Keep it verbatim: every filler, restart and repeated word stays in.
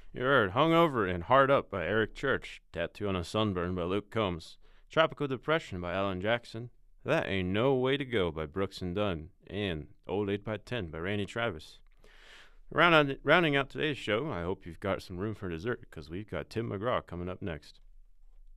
You heard Hungover and Hard Up by Eric Church, Tattoo on a Sunburn by Luke Combs, Tropical Depression by Alan Jackson, That Ain't No Way to Go by Brooks and Dunn, and Old eight by ten by Randy Travis. Round on, rounding out today's show, I hope you've got some room for dessert because we've got Tim McGraw coming up next.